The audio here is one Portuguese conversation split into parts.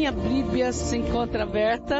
minha Bíblia se encontra aberta.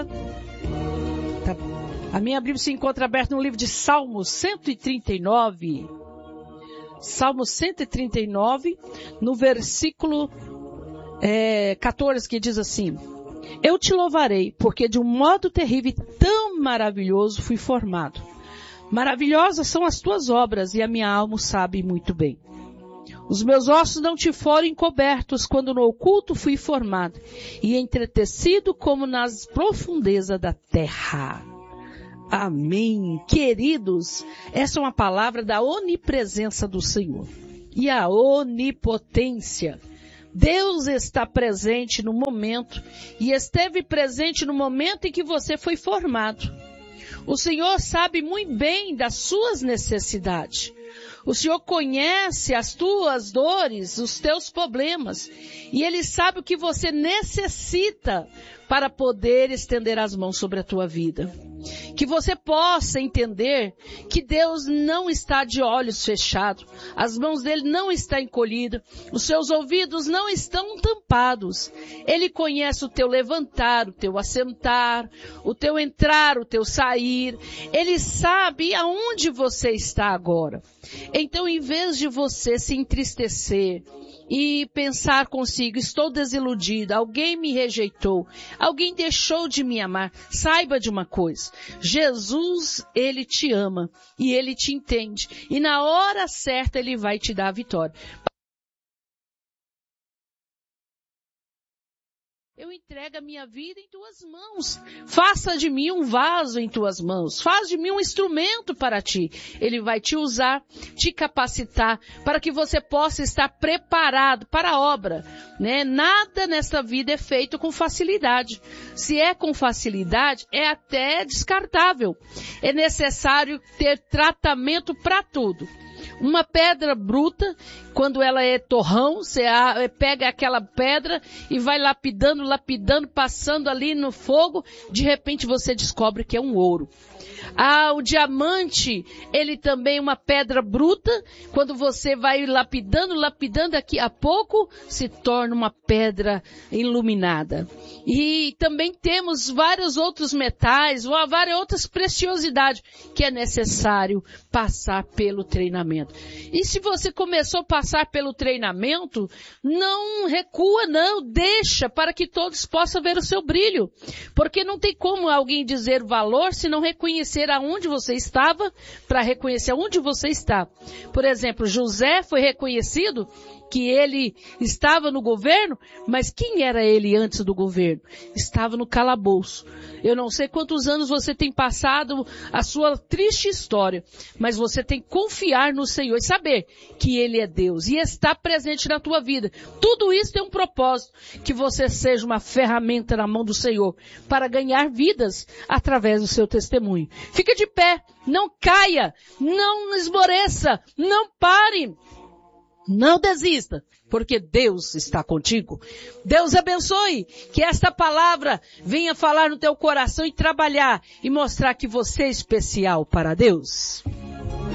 A minha Bíblia se encontra aberta no livro de Salmos 139. Salmo 139, no versículo 14, que diz assim: Eu te louvarei, porque de um modo terrível e tão maravilhoso fui formado. Maravilhosas são as tuas obras, e a minha alma o sabe muito bem. Os meus ossos não te foram encobertos, quando no oculto fui formado, e entretecido como nas profundezas da terra. Amém. Queridos, essa é uma palavra da onipresença do Senhor. E a onipotência. Deus está presente no momento, e esteve presente no momento em que você foi formado. O Senhor sabe muito bem das suas necessidades. O Senhor conhece as tuas dores, os teus problemas. E Ele sabe o que você necessita para poder estender as mãos sobre a tua vida. Que você possa entender que Deus não está de olhos fechados. As mãos dele não estão encolhidas. Os seus ouvidos não estão tampados. Ele conhece o teu levantar, o teu assentar, o teu entrar, o teu sair. Ele sabe aonde você está agora. Então, em vez de você se entristecer e pensar consigo, estou desiludida, alguém me rejeitou, alguém deixou de me amar, saiba de uma coisa: Jesus, Ele te ama e Ele te entende, e na hora certa Ele vai te dar a vitória. Eu entrego a minha vida em tuas mãos. Faça de mim um vaso em tuas mãos. Faz de mim um instrumento para ti. Ele vai te usar, te capacitar, para que você possa estar preparado para a obra, né? Nada nessa vida é feito com facilidade. Se é com facilidade, é até descartável. É necessário ter tratamento para tudo. Uma pedra bruta, quando ela é torrão, você pega aquela pedra e vai lapidando, passando ali no fogo, de repente você descobre que é um ouro. O diamante, ele também é uma pedra bruta, quando você vai lapidando, daqui a pouco se torna uma pedra iluminada. E também temos vários outros metais, várias outras preciosidades que é necessário passar pelo treinamento. E se você começou a passar pelo treinamento, não recua não, deixa para que todos possam ver o seu brilho. Porque não tem como alguém dizer valor se não reconhecer aonde você estava, para reconhecer aonde você está. Por exemplo, José foi reconhecido que ele estava no governo, mas quem era ele antes do governo? Estava no calabouço. Eu não sei quantos anos você tem passado a sua triste história, mas você tem que confiar no Senhor e saber que Ele é Deus e está presente na tua vida. Tudo isso tem um propósito, que você seja uma ferramenta na mão do Senhor para ganhar vidas através do seu testemunho. Fica de pé, não caia, não esmoreça, não pare. Não desista, porque Deus está contigo. Deus abençoe, que esta palavra venha falar no teu coração e trabalhar e mostrar que você é especial para Deus.